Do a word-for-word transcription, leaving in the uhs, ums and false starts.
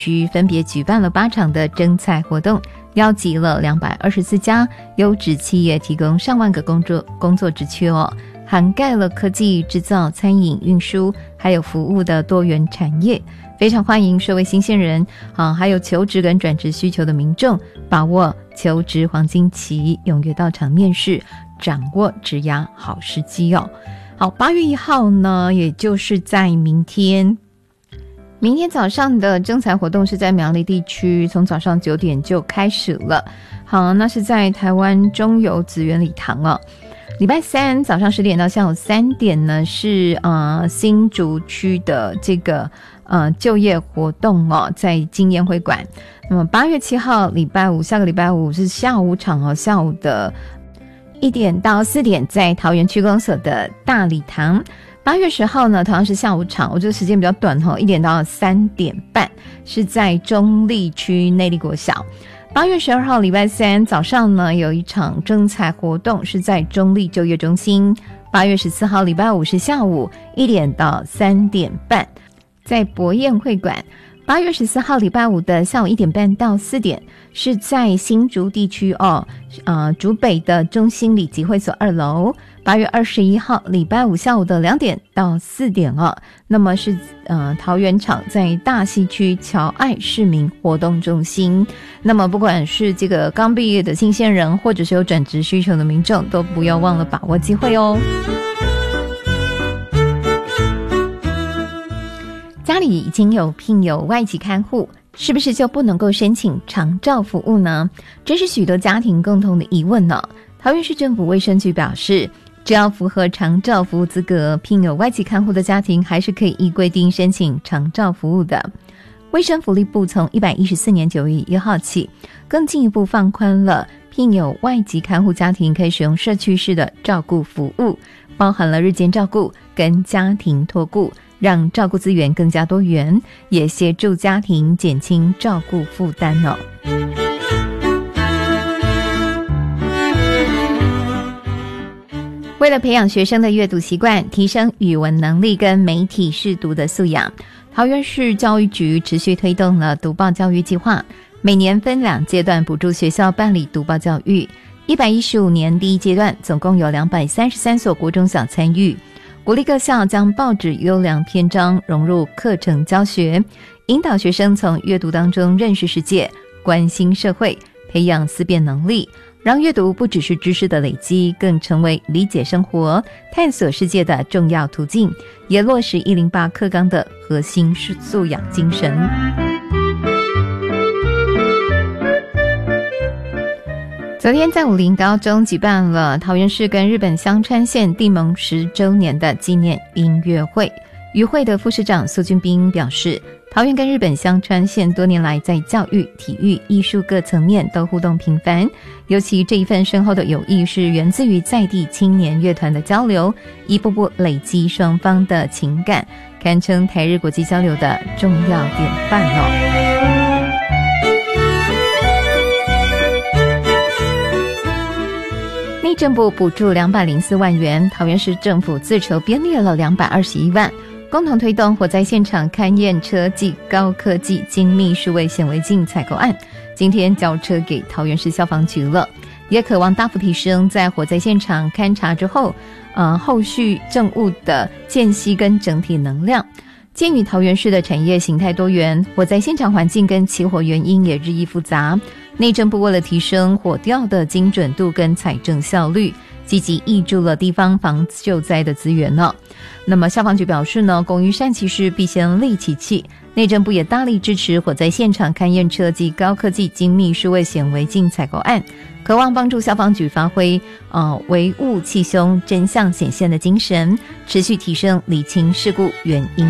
局分别举办了八场的征才活动，邀集了两百二十四家优质企业，提供上万个工作工作职缺哦，涵盖了科技、制造、餐饮、运输还有服务的多元产业，非常欢迎社会新鲜人啊，还有求职跟转职需求的民众把握求职黄金期，踊跃到场面试，掌握职涯好时机哦。好，八月一号呢，也就是在明天。明天早上的征才活动是在苗栗地区，从早上九点就开始了。好，那是在台湾中油紫园礼堂哦。礼拜三早上十点到下午三点呢，是呃新竹区的这个呃就业活动哦，在经验会馆。那么八月七号礼拜五，下个礼拜五是下午场哦，下午的一点到四点，在桃园区公所的大礼堂。八月十号呢，同样是下午场，我觉得时间比较短哈，一点到三点半，是在中坜区内坜国小。八月十二号礼拜三早上呢，有一场征才活动，是在中坜就业中心。八月十四号礼拜五是下午一点到三点半，在博宴会馆。八月十四号礼拜五的下午一点半到四点，是在新竹地区哦，呃，竹北的中心里集会所二楼。八月二十一号礼拜五下午的两点到四点哦，那么是呃桃园场在大溪区侨爱市民活动中心。那么不管是这个刚毕业的新鲜人，或者是有转职需求的民众，都不要忘了把握机会哦。家里已经有聘有外籍看护，是不是就不能够申请长照服务呢？这是许多家庭共同的疑问呢。桃园市政府卫生局表示，只要符合长照服务资格，聘有外籍看护的家庭还是可以依规定申请长照服务的。卫生福利部从一百一十四年九月一号起，更进一步放宽了聘有外籍看护家庭可以使用社区式的照顾服务，包含了日间照顾跟家庭托顾，让照顾资源更加多元，也协助家庭减轻照顾负担哦。为了培养学生的阅读习惯，提升语文能力跟媒体识读的素养，桃园市教育局持续推动了读报教育计划，每年分两阶段补助学校办理读报教育。一百一十五年第一阶段总共有两百三十三所国中小参与，鼓励各校将报纸优良篇章融入课程教学，引导学生从阅读当中认识世界，关心社会，培养思辨能力，让阅读不只是知识的累积，更成为理解生活、探索世界的重要途径，也落实一零八课纲的核心素养精神。昨天在武陵高中举办了桃园市跟日本香川县缔盟十周年的纪念音乐会。与会的副市长苏俊斌表示，桃园跟日本香川县多年来在教育、体育、艺术各层面都互动频繁，尤其这一份深厚的友谊是源自于在地青年乐团的交流，一步步累积双方的情感，堪称台日国际交流的重要典范哦。内政部补助两百零四万元，桃园市政府自筹编列了两百二十一万，共同推动火灾现场勘验车暨高科技精密数位显微镜采购案，今天交车给桃园市消防局了，也渴望大幅提升在火灾现场勘查之后，呃，后续证物的间隙跟整体能量。鉴于桃园市的产业形态多元，火灾现场环境跟起火原因也日益复杂，内政部为了提升火调的精准度跟采证效率，积极挹注了地方防救灾的资源呢。那么消防局表示呢，工欲善其事，必先利其器。内政部也大力支持火灾现场勘验车及高科技精密数位显微镜采购案，渴望帮助消防局发挥呃唯物气凶、真相显现的精神，持续提升厘清事故原因